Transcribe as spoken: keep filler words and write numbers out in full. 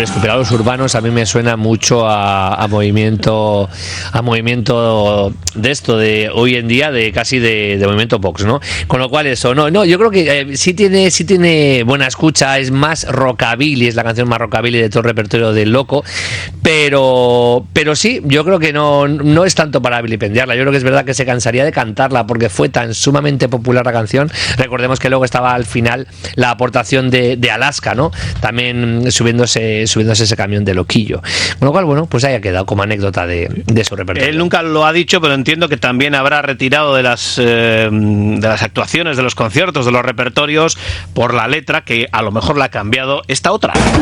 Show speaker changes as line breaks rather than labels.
Descupelados urbanos a mí me suena mucho a, a movimiento a movimiento de esto de hoy en día, de casi de, de movimiento Vox, ¿no? Con lo cual eso, no, no, yo creo que eh, sí tiene, sí tiene buena escucha, es más rockabilly, es la canción más rockabilly de todo el repertorio del Loco, pero pero sí, yo creo que no, no es tanto para vilipendiarla, yo creo que es verdad que se cansaría de cantarla porque fue tan sumamente popular la canción. Recordemos que luego estaba al final la aportación de, de Alaska, ¿no? También subiéndose, subiéndose ese camión de Loquillo. Con lo cual, bueno, pues haya quedado como anécdota de, de su repertorio.
Él nunca lo ha dicho, pero entiendo que también habrá retirado de las eh, de las actuaciones, de los conciertos, de los repertorios, por la letra, que a lo mejor la ha cambiado esta otra.